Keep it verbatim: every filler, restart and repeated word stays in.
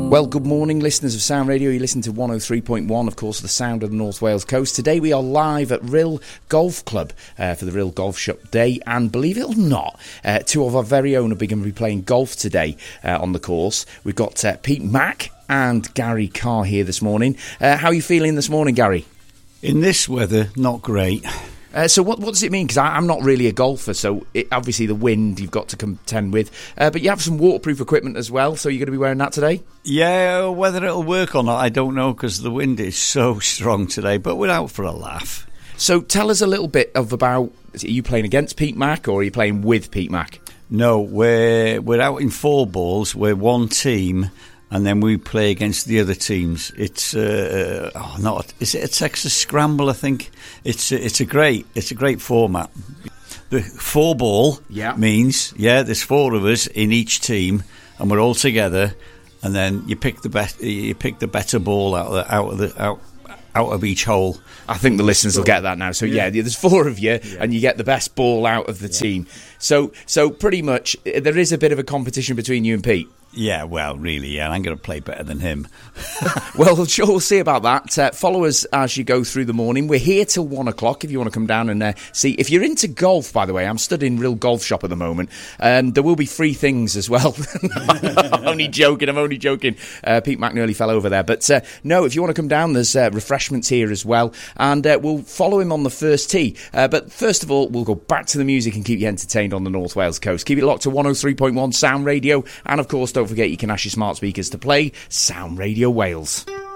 Well, good morning, listeners of Sound Radio. You listen to one oh three point one, of course, the sound of the North Wales coast. Today we are live at Rhyl Golf Club uh, for the Rhyl Golf Shop Day, and believe it or not, uh, two of our very own are going to be playing golf today uh, on the course. We've got uh, Pete Mack and Gary Carr here this morning. Uh, how are you feeling this morning, Gary? In this weather, not great. Uh, so what, what does it mean? Because I'm not really a golfer, so it, obviously the wind you've got to contend with. Uh, but you have some waterproof equipment as well, so you're going to be wearing that today? Yeah, whether it'll work or not, I don't know, because the wind is so strong today, but we're out for a laugh. So tell us a little bit of about, are you playing against Pete Mack or are you playing with Pete Mack? No, we're, we're out in four balls, we're one team, and then we play against the other teams. It's uh, oh, not is it a Texas Scramble? I think it's a, it's a great it's a great format. The four ball yeah. means yeah, there's four of us in each team, and we're all together. And then you pick the best you pick the better ball out of the, out of the out. out of each hole. I think the listeners will get that now. So yeah, yeah there's four of you, yeah. and you get the best ball out of the yeah. team. So so pretty much there is a bit of a competition between you and Pete. Yeah, well, really, yeah. I'm going to play better than him. Well, sure, we'll see about that. Uh, follow us as you go through the morning. We're here till one o'clock if you want to come down and uh, see. If you're into golf, by the way, I'm stood in Rhyl Golf Shop at the moment. Um, there will be free things as well. I'm only joking, I'm only joking. Uh, Pete Mack nearly fell over there. But uh, no, if you want to come down, there's uh, refreshments here as well. And uh, we'll follow him on the first tee. Uh, but first of all, we'll go back to the music and keep you entertained on the North Wales coast. Keep it locked to one oh three point one Sound Radio. And of course, don't forget you can ask your smart speakers to play Sound Radio Wales.